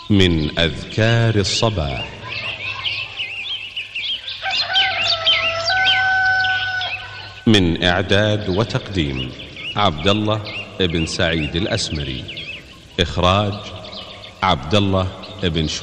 من أذكار الصباح. من إعداد وتقديم عبد الله بن سعيد الأسمري. إخراج عبد الله بن شويب.